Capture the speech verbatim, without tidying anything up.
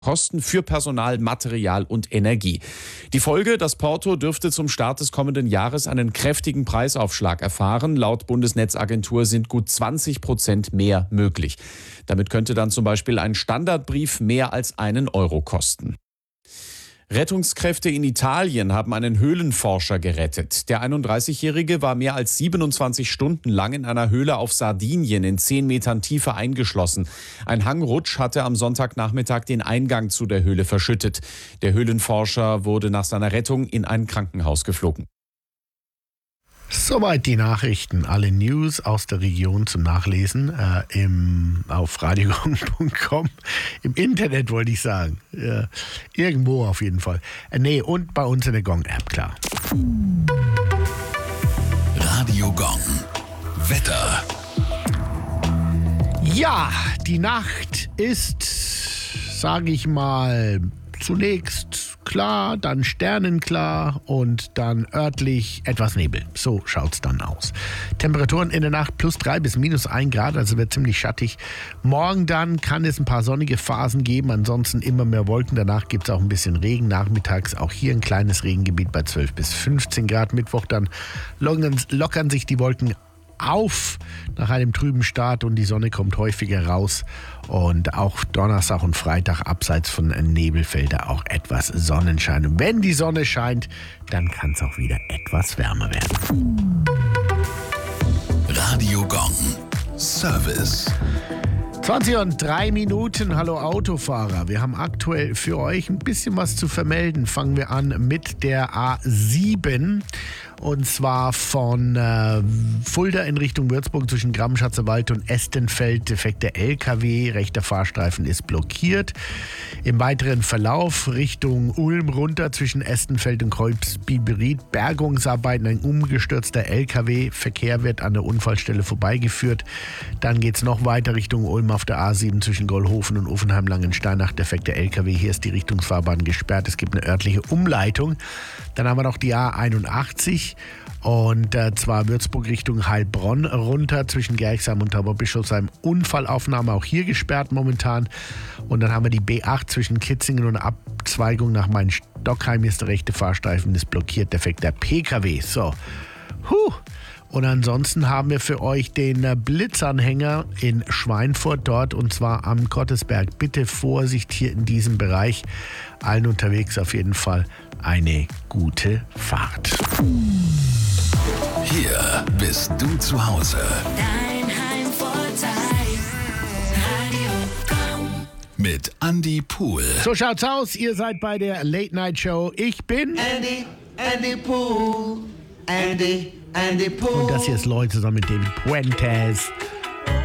Kosten für Personal, Material und Energie. Die Folge, das Porto dürfte zum Start des kommenden Jahres einen kräftigen Preisaufschlag erfahren. Laut Bundesnetzagentur sind gut zwanzig Prozent mehr möglich. Damit könnte dann zum Beispiel ein Standardbrief mehr als einen Euro kosten. Rettungskräfte in Italien haben einen Höhlenforscher gerettet. Der einunddreißigjährige war mehr als siebenundzwanzig Stunden lang in einer Höhle auf Sardinien in zehn Metern Tiefe eingeschlossen. Ein Hangrutsch hatte am Sonntagnachmittag den Eingang zu der Höhle verschüttet. Der Höhlenforscher wurde nach seiner Rettung in ein Krankenhaus geflogen. Soweit die Nachrichten, alle News aus der Region zum Nachlesen äh, im, auf radiogong punkt com. Im Internet wollte ich sagen. Äh, irgendwo auf jeden Fall. Äh, nee, und bei uns in der Gong-App, klar. Radio Gong. Wetter. Ja, die Nacht ist, sage ich mal, zunächst klar, dann sternenklar und dann örtlich etwas Nebel. So schaut's dann aus. Temperaturen in der Nacht plus drei bis minus ein Grad, also wird ziemlich schattig. Morgen dann kann es ein paar sonnige Phasen geben, ansonsten immer mehr Wolken. Danach gibt's auch ein bisschen Regen. Nachmittags auch hier ein kleines Regengebiet bei zwölf bis fünfzehn Grad. Mittwoch dann lockern, lockern sich die Wolken auf nach einem trüben Start und die Sonne kommt häufiger raus. Und auch Donnerstag und Freitag abseits von Nebelfelder auch etwas Sonnenschein. Und wenn die Sonne scheint, dann kann es auch wieder etwas wärmer werden. Radio Gong. Service. zwanzig und drei Minuten. Hallo Autofahrer. Wir haben aktuell für euch ein bisschen was zu vermelden. Fangen wir an mit der A sieben. Und zwar von äh, Fulda in Richtung Würzburg zwischen Graben-Schatzerwald und Estenfeld. Defekter L K W, rechter Fahrstreifen ist blockiert. Im weiteren Verlauf Richtung Ulm runter zwischen Estenfeld und Kreuz-Biberit. Bergungsarbeiten, ein umgestürzter L K W. Verkehr wird an der Unfallstelle vorbeigeführt. Dann geht es noch weiter Richtung Ulm auf der A sieben zwischen Gollhofen und Uffenheim-Langensteinach. Defekter L K W, hier ist die Richtungsfahrbahn gesperrt. Es gibt eine örtliche Umleitung. Dann haben wir noch die A einundachtzig. Und äh, zwar Würzburg Richtung Heilbronn runter zwischen Gerxheim und Tauberbischofsheim. Unfallaufnahme auch hier gesperrt momentan. Und dann haben wir die B acht zwischen Kitzingen und Abzweigung nach Main-Stockheim. Hier ist der rechte Fahrstreifen, ist blockiert, defekter P K W. So, huh. Und ansonsten haben wir für euch den Blitzanhänger in Schweinfurt dort und zwar am Gottesberg. Bitte Vorsicht hier in diesem Bereich. Allen unterwegs auf jeden Fall eine gute Fahrt. Hier bist du zu Hause. Dein Heimvorteil. Radio Gong. Mit Andy Pool. So schaut's aus. Ihr seid bei der Late Night Show. Ich bin Andy, Andy Pool. Andy, Andy Pool. und das hier ist Lloyd zusammen mit David Puentes.